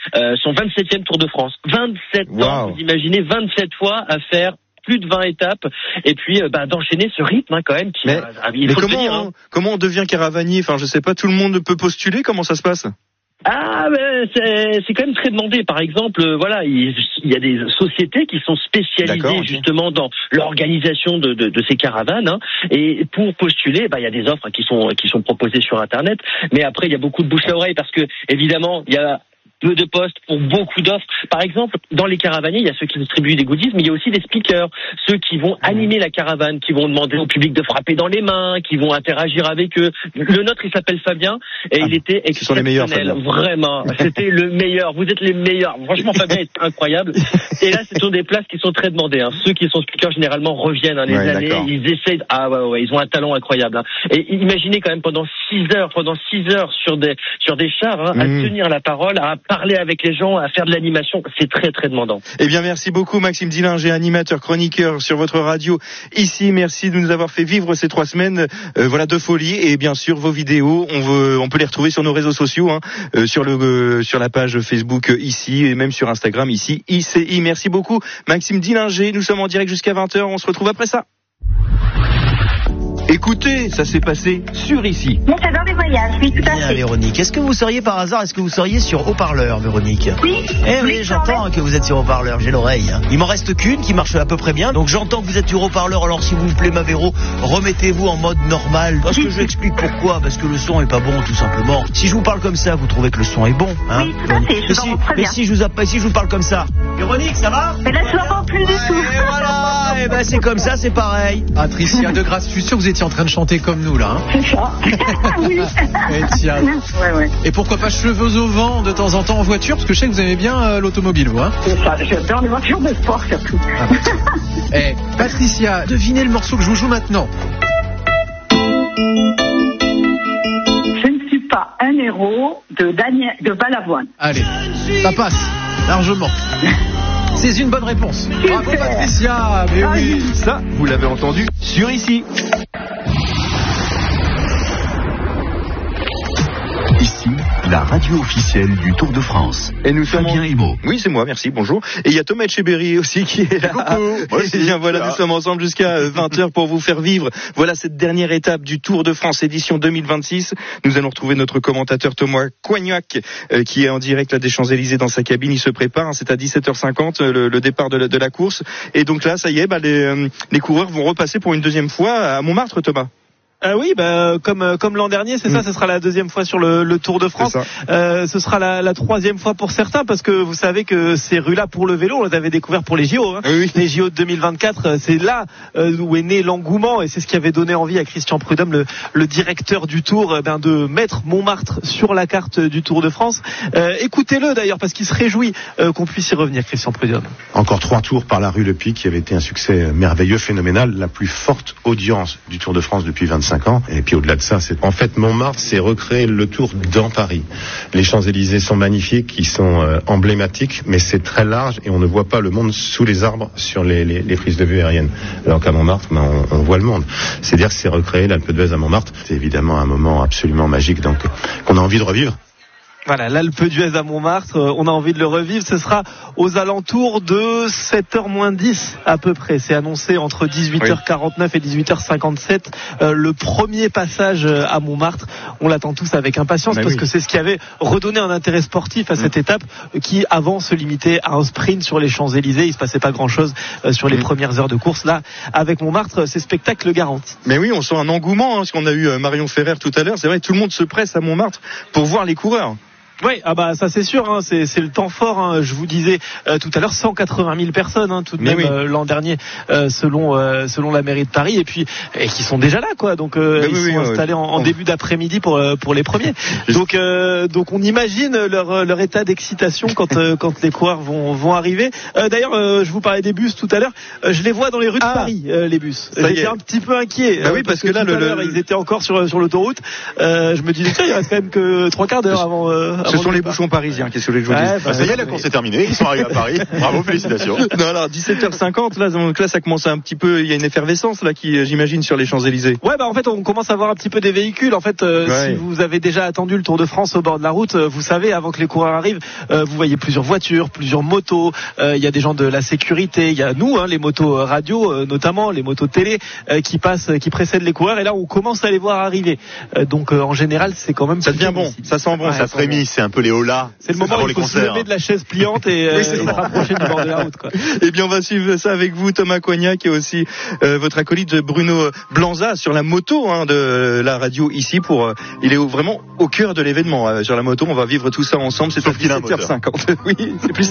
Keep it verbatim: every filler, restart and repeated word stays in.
euh, son vingt-septième Tour de France. vingt-sept wow. ans, vous imaginez, vingt-sept fois à faire plus de vingt étapes, et puis euh, bah, d'enchaîner ce rythme hein, quand même. Qui, mais euh, il mais faut comment, le dire, hein. comment on devient caravanier? Enfin, je sais pas, tout le monde peut postuler, comment ça se passe? Ah, ben c'est, c'est quand même très demandé. Par exemple, euh, voilà, il, il y a des sociétés qui sont spécialisées D'accord, okay. justement dans l'organisation de, de, de ces caravanes. Hein, et pour postuler, bah, il y a des offres qui sont qui sont proposées sur Internet. Mais après, il y a beaucoup de bouche à oreille parce que évidemment, il y a peu de postes pour beaucoup d'offres. Par exemple, dans les caravaniers, il y a ceux qui distribuent des goodies, mais il y a aussi des speakers, ceux qui vont animer la caravane, qui vont demander au public de frapper dans les mains, qui vont interagir avec eux. Le nôtre, il s'appelle Fabien, et ah, il était exceptionnel, meilleurs, vraiment. C'était le meilleur. Vous êtes les meilleurs. Franchement, Fabien est incroyable. Et là, ce sont des places qui sont très demandées. Hein. Ceux qui sont speakers, généralement, reviennent hein, les ouais, années. D'accord. Ils essayent. Ah ouais, ouais, ils ont un talent incroyable. Hein. Et imaginez quand même pendant six heures, pendant six heures sur des sur des chars, hein, mmh. à tenir la parole, à parler avec les gens, à faire de l'animation, c'est très très demandant. Eh bien merci beaucoup Maxime Dillinger, animateur, chroniqueur sur votre radio ici. Merci de nous avoir fait vivre ces trois semaines euh, voilà de folie, et bien sûr vos vidéos, on veut, on peut les retrouver sur nos réseaux sociaux, hein, euh, sur le euh, sur la page Facebook euh, ici, et même sur Instagram ici I C I. Merci beaucoup Maxime Dillinger. Nous sommes en direct jusqu'à vingt heures. On se retrouve après ça. Écoutez, ça s'est passé sur ici. Moi, j'adore les voyages, oui, tout à fait. Bien, Véronique. Est-ce que vous seriez par hasard, est-ce que vous seriez sur haut-parleur, Véronique? Oui. Eh oui, oui j'entends hein, que vous êtes sur haut-parleur, j'ai l'oreille. Hein. Il m'en reste qu'une qui marche à peu près bien, donc j'entends que vous êtes sur haut-parleur. Alors s'il vous plaît, ma Véro, remettez-vous en mode normal. Parce que je explique pourquoi, parce que le son est pas bon, tout simplement. Si je vous parle comme ça, vous trouvez que le son est bon, hein? Oui, tout à fait, je mais si, très bien. Mais si je vous appelle, si je vous parle comme ça, Véronique, ça va? Mais là, je n'entends plus du tout. Et voilà, et ben c'est comme ça, c'est pareil. Patricia de Grasse, je suis sûr que vous étiez en train de chanter comme nous là. Hein. C'est ça. Oui. Et, tiens. Ouais, ouais. Et pourquoi pas cheveux au vent de temps en temps en voiture, parce que je sais que vous aimez bien euh, l'automobile, vous. Hein. C'est ça. J'adore les voitures de sport surtout. Ah bah. Eh, Patricia, devinez le morceau que je vous joue maintenant. Je ne suis pas un héros de Daniel de Balavoine. Allez, ça passe largement. C'est une bonne réponse. Bravo Patricia. Mais oui. Ça, vous l'avez entendu sur ici. Ici, la radio officielle du Tour de France. Et nous sommes Fabien Himot. Oui, c'est moi, merci, bonjour. Et il y a Thomas Etcheberry aussi qui est là. Coucou. Et bien voilà, nous sommes ensemble jusqu'à vingt heures pour vous faire vivre. Voilà cette dernière étape du Tour de France édition deux mille vingt-six. Nous allons retrouver notre commentateur Thomas Coignac euh, qui est en direct là des Champs-Élysées dans sa cabine. Il se prépare, hein, c'est à dix-sept heures cinquante le, le départ de la, de la course. Et donc là, ça y est, bah, les, euh, les coureurs vont repasser pour une deuxième fois à Montmartre, Thomas. Euh, oui, bah, comme comme l'an dernier, c'est mmh. ça. Ce sera la deuxième fois sur le, le Tour de France. Euh, ce sera la, la troisième fois pour certains, parce que vous savez que ces rues-là pour le vélo, on les avait découvert pour les J O. Hein. Oui. Les J O de deux mille vingt-quatre, c'est là euh, où est né l'engouement, et c'est ce qui avait donné envie à Christian Prudhomme, le, le directeur du Tour, euh, ben, de mettre Montmartre sur la carte du Tour de France. Euh, écoutez-le d'ailleurs, parce qu'il se réjouit euh, qu'on puisse y revenir, Christian Prudhomme. Encore trois tours par la rue Le Pic, qui avait été un succès merveilleux, phénoménal, la plus forte audience du Tour de France depuis vingt-cinq ans. Et puis au-delà de ça, c'est en fait Montmartre, c'est recréer le Tour dans Paris. Les Champs-Élysées sont magnifiques, ils sont euh, emblématiques, mais c'est très large et on ne voit pas le monde sous les arbres sur les, les, les prises de vue aériennes. Alors qu'à Montmartre, ben, on, on voit le monde. C'est-à-dire que c'est recréer l'Alpe d'Huez à Montmartre. C'est évidemment un moment absolument magique, donc qu'on a envie de revivre. Voilà, l'Alpe d'Huez à Montmartre, on a envie de le revivre. Ce sera aux alentours de sept heures moins dix à peu près. C'est annoncé entre dix-huit heures quarante-neuf et dix-huit heures cinquante-sept. Euh, le premier passage à Montmartre, on l'attend tous avec impatience, mais parce oui. que c'est ce qui avait redonné un intérêt sportif à mmh. cette étape qui avant se limitait à un sprint sur les Champs-Élysées. Il se passait pas grand-chose sur les mmh. premières heures de course. Là, avec Montmartre, c'est spectacle garanti. Mais oui, on sent un engouement, hein, parce qu'on a eu Marion Ferrer tout à l'heure. C'est vrai, tout le monde se presse à Montmartre pour voir les coureurs. Oui, ah bah ça c'est sûr, hein, c'est c'est le temps fort. Hein, je vous disais euh, tout à l'heure, cent quatre-vingt mille personnes, hein, tout de Mais même oui. euh, l'an dernier, euh, selon euh, selon la mairie de Paris, et puis et qui sont déjà là, quoi. Donc euh, ils oui, sont oui, installés oui. en, en début d'après-midi pour euh, pour les premiers. Donc euh, donc on imagine leur leur état d'excitation quand euh, quand les coureurs vont vont arriver. Euh, d'ailleurs, euh, je vous parlais des bus tout à l'heure. Euh, je les vois dans les rues de ah, Paris, euh, les bus. J'étais un petit peu inquiet. Bah oui, parce, parce que, que là, tout le, à l'heure, le... ils étaient encore sur sur l'autoroute. Euh, je me disais tiens, il reste quand même que trois quarts d'heure avant. Euh, Ce sont les bouchons parisiens, qu'est-ce que je vous dis. Ouais, bah, ça y est, la course est terminée, ils sont arrivés à Paris. Bravo, félicitations. Non, alors dix-sept heures cinquante, là, donc là, ça commence un petit peu, il y a une effervescence là qui, j'imagine, sur les Champs-Élysées. Ouais, bah en fait, on commence à voir un petit peu des véhicules. En fait, euh, ouais. si vous avez déjà attendu le Tour de France au bord de la route, euh, vous savez, avant que les coureurs arrivent, euh, vous voyez plusieurs voitures, plusieurs motos. Euh, il y a des gens de la sécurité, il y a nous, hein, les motos radio, euh, notamment les motos télé, euh, qui passent, qui précèdent les coureurs. Et là, on commence à les voir arriver. Euh, donc, euh, en général, c'est quand même. Ça devient bon, ici. Ça sent bon, ouais, ça frémit. C'est un peu les holas. C'est le moment où il faut se lever de la chaise pliante et, euh, oui, et se rapprocher du bord de la route, quoi. Eh bien, on va suivre ça avec vous, Thomas Coignac, et aussi euh, votre acolyte Bruno Blanza sur la moto hein, de la radio ici. Pour, euh, il est au, vraiment au cœur de l'événement euh, sur la moto. On va vivre tout ça ensemble. C'est à dix-sept heures cinquante. Oui, c'est plus